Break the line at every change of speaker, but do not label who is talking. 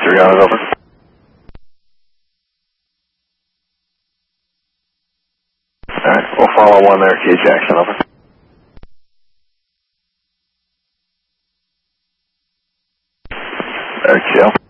3 on it, over. Alright, we'll follow 1 there, Key Jackson, over. Alright, chill.